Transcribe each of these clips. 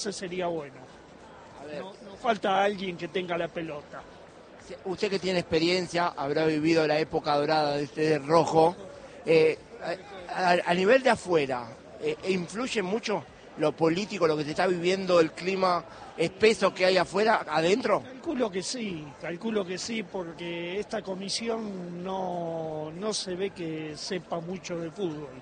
Ese sería bueno. A ver, No falta alguien que tenga la pelota. usted que tiene experiencia, habrá vivido la época dorada de este rojo. A nivel de afuera, ¿influye mucho lo político, lo que se está viviendo, el clima espeso que hay afuera, adentro? Calculo que sí, porque esta comisión no se ve que sepa mucho de fútbol.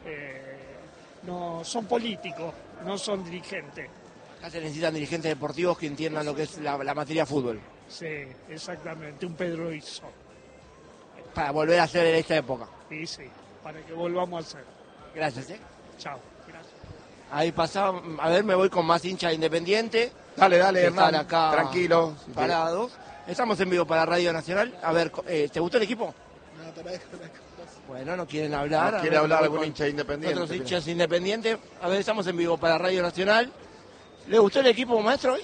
No son políticos, no son dirigentes. Acá se necesitan dirigentes deportivos que entiendan lo que es la materia fútbol. Sí, exactamente, un Pedro Izzo. Para volver a ser en esta época. Sí, para que volvamos a hacer. Gracias, Chao. Gracias. Ahí pasaba, a ver, me voy con más hinchas de Independiente. Dale, Que Hernán, están acá tranquilo. parados. Estamos en vivo para Radio Nacional. A ver, ¿te gustó el equipo? No, Bueno, no quieren hablar. no quiere hablar algún hincha independiente. Otros hinchas independientes. A ver, estamos en vivo para Radio Nacional. ¿Le gustó el equipo, maestro, hoy?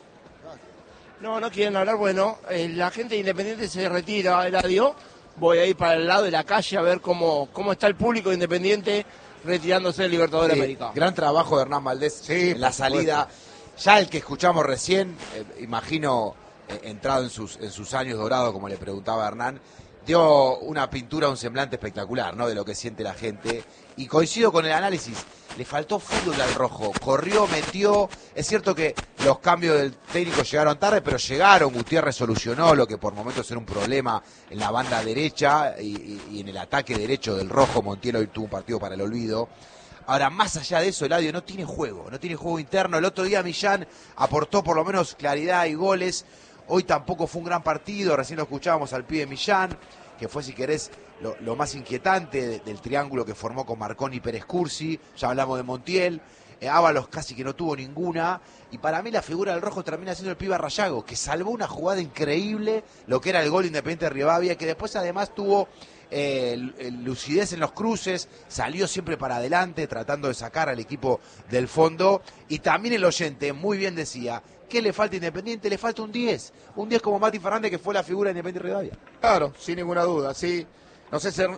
No quieren hablar. Bueno, la gente de Independiente se retira, Eladio. Voy a ir para el lado de la calle a ver cómo está el público de Independiente retirándose del Libertadores de América. Gran trabajo de Hernán Valdés en la salida. Ya el que escuchamos recién, imagino, entrado en sus años dorados, como le preguntaba Hernán, dio una pintura, un semblante espectacular, ¿no?, de lo que siente la gente. Y coincido con el análisis, le faltó fútbol al rojo, corrió, metió. Es cierto que los cambios del técnico llegaron tarde, pero llegaron. Gutiérrez solucionó lo que por momentos era un problema en la banda derecha y en el ataque derecho del rojo. Montiel hoy tuvo un partido para el olvido. Ahora, más allá de eso, Eladio no tiene juego interno. El otro día Millán aportó por lo menos claridad y goles. Hoy tampoco fue un gran partido, recién lo escuchábamos al pibe Millán, que fue, si querés, lo más inquietante del triángulo que formó con Marconi y Pérez Cursi. Ya hablamos de Montiel. Ábalos casi que no tuvo ninguna. Y para mí la figura del rojo termina siendo el pibe Rayago, que salvó una jugada increíble, lo que era el gol Independiente de Rivadavia, que después además tuvo lucidez en los cruces, salió siempre para adelante tratando de sacar al equipo del fondo. Y también el oyente muy bien decía, ¿qué le falta a Independiente? Le falta un 10 como Mati Fernández, que fue la figura de Independiente Rivadavia. Claro, sin ninguna duda, sí. No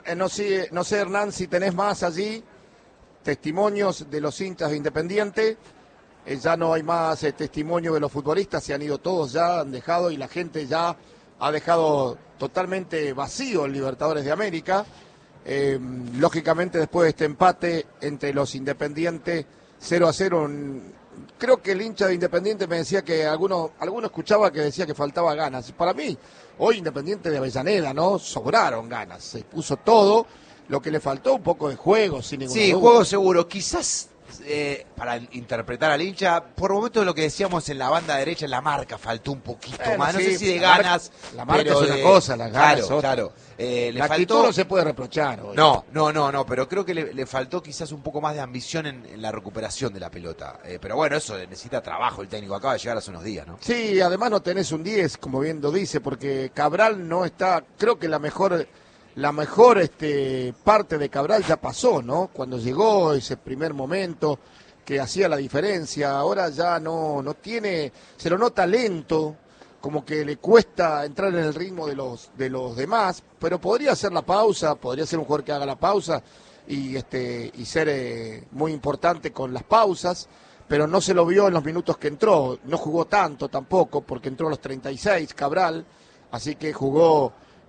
sé, Hernán, si tenés más allí testimonios de los hinchas de Independiente. Ya no hay más testimonio de los futbolistas, se han ido todos ya, han dejado, y la gente ya ha dejado totalmente vacío el Libertadores de América. Lógicamente, después de este empate entre los Independientes 0-0, creo que el hincha de Independiente me decía que alguno escuchaba que decía que faltaba ganas. Para mí, hoy Independiente de Avellaneda, ¿no? Sobraron ganas, se puso todo. Lo que le faltó un poco de juego, sin ninguna duda. Sí, juego seguro. Quizás para interpretar al hincha, por momentos lo que decíamos en la banda derecha, en la marca, faltó un poquito más. No sé si de ganas. La marca es una cosa, las ganas es otra. Claro. La actitud no se puede reprochar hoy. No, pero creo que le faltó quizás un poco más de ambición en la recuperación de la pelota. Pero bueno, eso necesita trabajo el técnico. Acaba de llegar hace unos días, ¿no? Sí, además no tenés un 10, como bien lo dice, porque Cabral no está. Creo que la mejor parte de Cabral ya pasó, ¿no? Cuando llegó ese primer momento que hacía la diferencia, ahora ya no tiene, se lo nota lento, como que le cuesta entrar en el ritmo de los demás, pero podría hacer la pausa, podría ser un jugador que haga la pausa y ser muy importante con las pausas, pero no se lo vio en los minutos que entró, no jugó tanto tampoco, porque entró a los 36 Cabral, así que jugó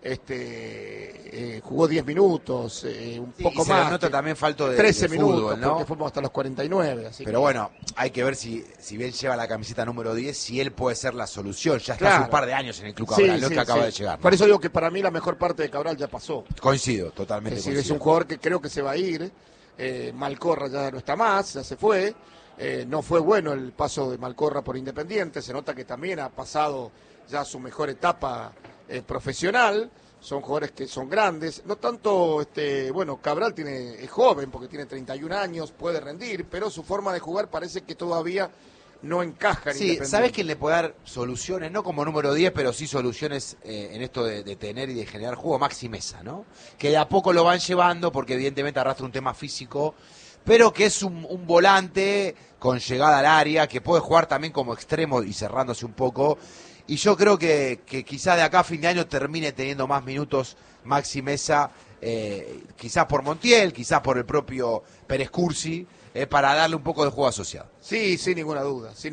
10 minutos, un poco más. Se nota también falta de 13 de minutos, fútbol, ¿no? porque fuimos hasta los 49. Así Pero que... bueno, hay que ver si bien lleva la camiseta número 10, si él puede ser la solución. Ya está Claro. hace un par de años en el Club Cabral, no es que acaba de llegar, ¿no? Por eso digo que para mí la mejor parte de Cabral ya pasó. Coincido, totalmente. Es decir, es un jugador que creo que se va a ir. Malcorra ya no está más, ya se fue. No fue bueno el paso de Malcorra por Independiente. Se nota que también ha pasado ya su mejor etapa profesional. Son jugadores que son grandes, no tanto, Cabral es joven porque tiene 31 años, puede rendir, pero su forma de jugar parece que todavía no encaja en Sí, Independiente. ¿sabés quién le puede dar soluciones? No como número 10, pero sí soluciones en esto de tener y de generar juego. Maxi Mesa, ¿no? Que de a poco lo van llevando porque evidentemente arrastra un tema físico, pero que es un volante con llegada al área, que puede jugar también como extremo y cerrándose un poco. Y yo creo que quizá de acá a fin de año termine teniendo más minutos Maxi Mesa, quizás por Montiel, quizás por el propio Pérez Cursi, para darle un poco de juego asociado. Sí, sin ninguna duda.